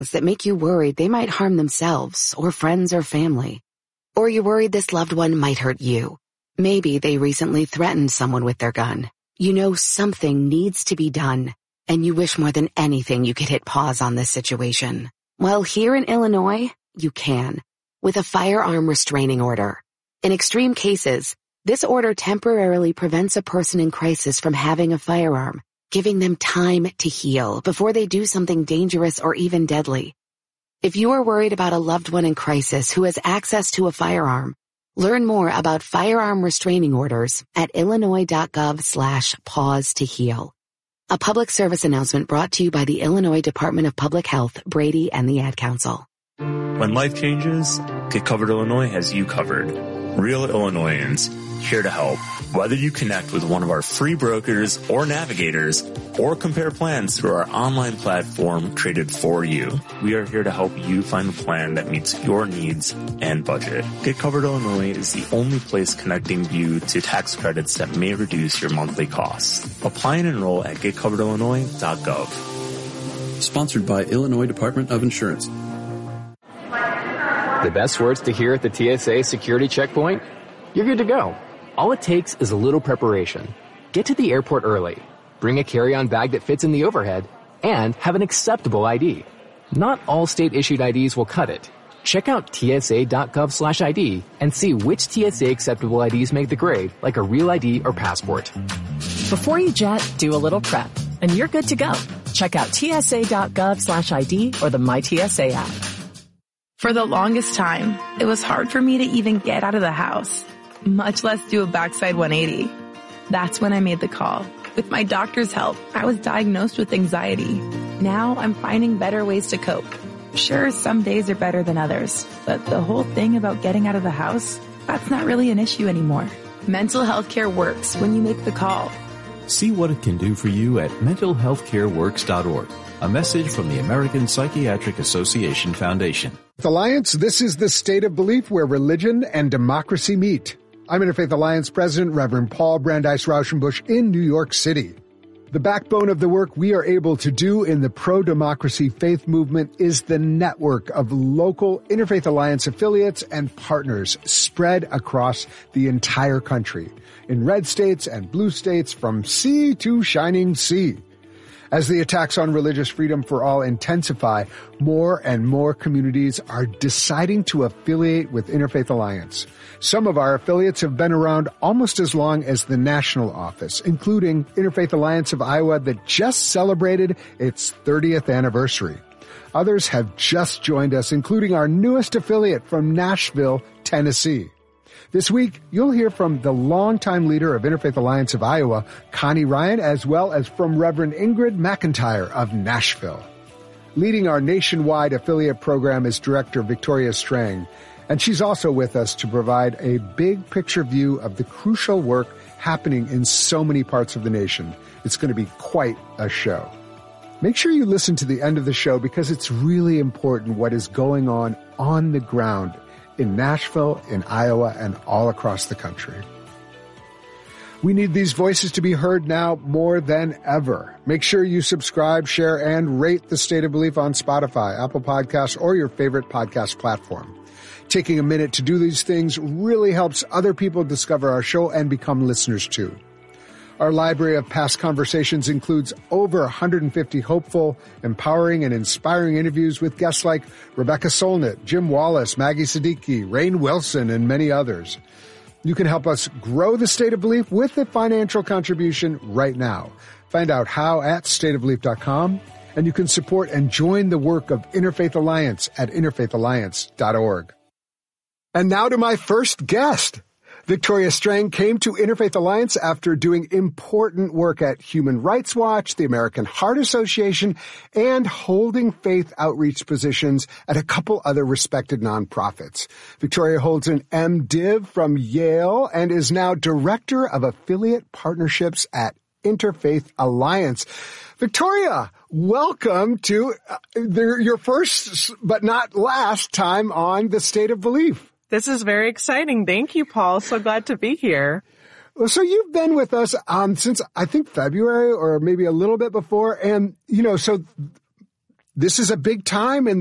that make you worried they might harm themselves or friends or family. Or you're worried this loved one might hurt you. Maybe they recently threatened someone with their gun. You know something needs to be done, and you wish more than anything you could hit pause on this situation. Well, here in Illinois, you can, with a firearm restraining order. In extreme cases, this order temporarily prevents a person in crisis from having a firearm, giving them time to heal before they do something dangerous or even deadly. If you are worried about a loved one in crisis who has access to a firearm, learn more about firearm restraining orders at illinois.gov/pause to heal. A public service announcement brought to you by the Illinois Department of Public Health, Brady, and the Ad Council. When life changes, Get Covered Illinois has you covered. Real Illinoisans, here to help. Whether you connect with one of our free brokers or navigators, or compare plans through our online platform created for you, we are here to help you find a plan that meets your needs and budget. Get Covered Illinois is the only place connecting you to tax credits that may reduce your monthly costs. Apply and enroll at getcoveredillinois.gov. Sponsored by Illinois Department of Insurance. The best words to hear at the TSA security checkpoint? You're good to go. All it takes is a little preparation. Get to the airport early. Bring a carry-on bag that fits in the overhead, and have an acceptable ID. Not all state-issued IDs will cut it. Check out tsa.gov/ID and see which TSA acceptable IDs make the grade, like a real ID or passport. Before you jet, do a little prep, and you're good to go. Check out tsa.gov/ID or the MyTSA app. For the longest time, it was hard for me to even get out of the house, much less do a backside 180. That's when I made the call. With my doctor's help, I was diagnosed with anxiety. Now I'm finding better ways to cope. Sure, some days are better than others, but the whole thing about getting out of the house, that's not really an issue anymore. Mental health care works when you make the call. See what it can do for you at mentalhealthcareworks.org. A message from the American Psychiatric Association Foundation. Alliance, this is the State of Belief where religion and democracy meet. I'm Interfaith Alliance President Reverend Paul Brandeis Rauschenbusch in New York City. The backbone of the work we are able to do in the pro-democracy faith movement is the network of local Interfaith Alliance affiliates and partners spread across the entire country, in red states and blue states from sea to shining sea. As the attacks on religious freedom for all intensify, more and more communities are deciding to affiliate with Interfaith Alliance. Some of our affiliates have been around almost as long as the national office, including Interfaith Alliance of Iowa that just celebrated its 30th anniversary. Others have just joined us, including our newest affiliate from Nashville, Tennessee. This week, you'll hear from the longtime leader of Interfaith Alliance of Iowa, Connie Ryan, as well as from Reverend Ingrid McIntyre of Nashville. Leading our nationwide affiliate program is Director Victoria Strang, and she's also with us to provide a big picture view of the crucial work happening in so many parts of the nation. It's going to be quite a show. Make sure you listen to the end of the show because it's really important what is going on the ground in Nashville, in Iowa, and all across the country. We need these voices to be heard now more than ever. Make sure you subscribe, share, and rate The State of Belief on Spotify, Apple Podcasts, or your favorite podcast platform. Taking a minute to do these things really helps other people discover our show and become listeners too. Our library of past conversations includes over 150 hopeful, empowering, and inspiring interviews with guests like Rebecca Solnit, Jim Wallace, Maggie Siddiqui, Rainn Wilson, and many others. You can help us grow the State of Belief with a financial contribution right now. Find out how at stateofbelief.com, and you can support and join the work of Interfaith Alliance at interfaithalliance.org. And now to my first guest. Victoria Strang came to Interfaith Alliance after doing important work at Human Rights Watch, the American Heart Association, and holding faith outreach positions at a couple other respected nonprofits. Victoria holds an MDiv from Yale and is now Director of Affiliate Partnerships at Interfaith Alliance. Victoria, welcome to your first but not last time on The State of Belief. This is very exciting. Thank you, Paul. So glad to be here. Well, so you've been with us since, I think, February or maybe a little bit before. And, so This is a big time in